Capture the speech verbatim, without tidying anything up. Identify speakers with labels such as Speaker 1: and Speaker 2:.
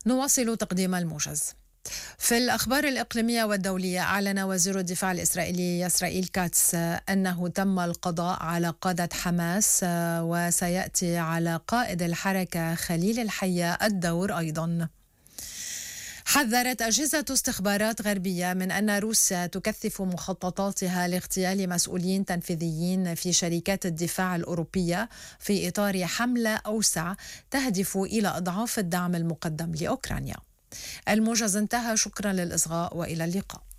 Speaker 1: نواصل تقديم الموجز. في الأخبار الإقليمية والدولية، أعلن وزير الدفاع الإسرائيلي إسرائيل كاتس أنه تم القضاء على قادة حماس، وسيأتي على قائد الحركة خليل الحية الدور أيضا. حذرت أجهزة استخبارات غربية من أن روسيا تكثف مخططاتها لاغتيال مسؤولين تنفيذيين في شركات الدفاع الأوروبية في إطار حملة أوسع تهدف إلى إضعاف الدعم المقدم لأوكرانيا. الموجز انتهى، شكرا للإصغاء وإلى اللقاء.